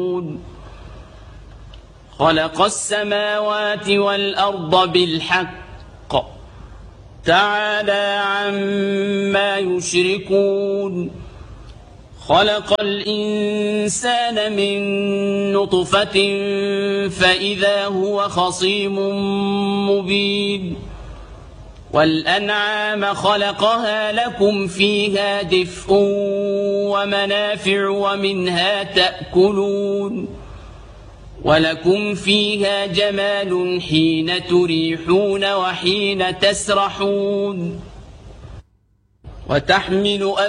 خلق السماوات والأرض بالحق تعالى عما يشركون خلق الإنسان من نطفة فإذا هو خصيم مبين والأنعام خلقها لكم فيها دفء ومنافع ومنها تأكلون ولكم فيها جمال حين تريحون وحين تسرحون وتحمل